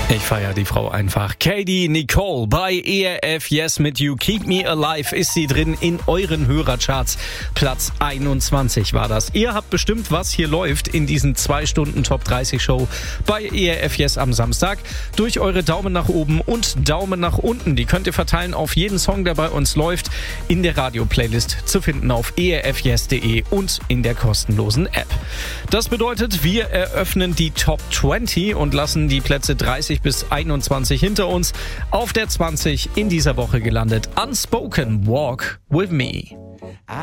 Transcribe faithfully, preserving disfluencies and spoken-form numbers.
Ich feiere die Frau einfach. Katie Nicole bei E R F Yes mit You Keep Me Alive ist sie drin in euren Hörercharts. Platz einundzwanzig war das. Ihr habt bestimmt, was hier läuft in diesen zwei Stunden Top dreißig Show bei E R F Yes am Samstag. Durch eure Daumen nach oben und Daumen nach unten. Die könnt ihr verteilen auf jeden Song, der bei uns läuft, in der Radio-Playlist zu finden auf e r f yes punkt de und in der kostenlosen App. Das bedeutet, wir eröffnen die Top zwanzig und lassen die Plätze dreißig bis einundzwanzig hinter uns. Auf der zwanzig in dieser Woche gelandet Unspoken Walk With Me.